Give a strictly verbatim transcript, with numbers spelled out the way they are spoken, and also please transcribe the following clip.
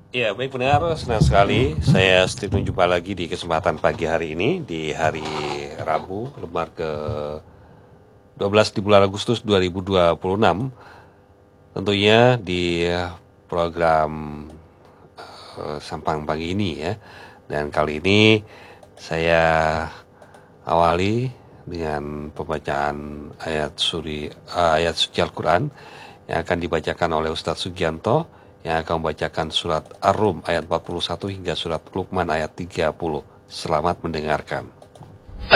Ya, baik benar, senang sekali. Saya Steve jumpa lagi di kesempatan pagi hari ini, di hari Rabu, lembar ke dua belas di bulan Agustus dua ribu dua puluh enam. Tentunya di program eh, Sampang Pagi ini ya. Dan kali ini saya awali dengan pembacaan ayat suri eh, ayat suci Al-Quran yang akan dibacakan oleh Ustadz Sugianto, yang akan membacakan surat Ar-Rum ayat empat puluh satu hingga surat Luqman ayat tiga puluh. Selamat mendengarkan.